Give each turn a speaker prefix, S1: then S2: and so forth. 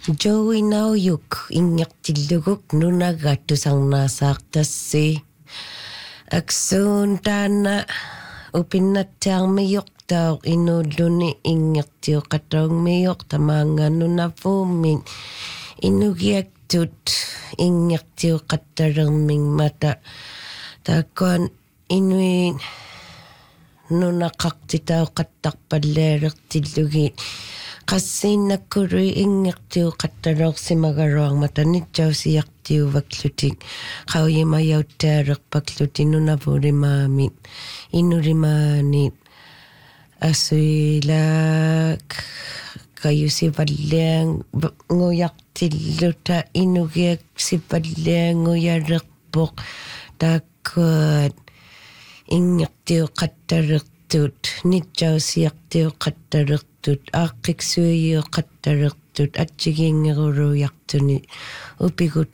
S1: Joey nauyuk ingyaqtilluguk nunagattusarnaasaartassi aksuuntana upinnattaarmiyuq tauq inuulluni ingyaqtiuqatauŋmiyuq tamaangannunafuummiñ inugiaktut ingyaqtiuqattalermingmata taakkuan inui nunaqaqtitauqattarpalleelertillugi qassiinnakkului ingyaqtiuqattalersimagaruarmata nitsausiyartiuvaklutik qauyimayauttaalerpakluti nunavulimaamit inulimaanit asuilaak kayusivallиангуяртилluta inugiaksivallиангуяlerpoq taakkuat ingyaqtiuqattalertut nitsausiyartiuqattalertut aaqqiksuiuqattalertut atsigiingeruluyartuni upigut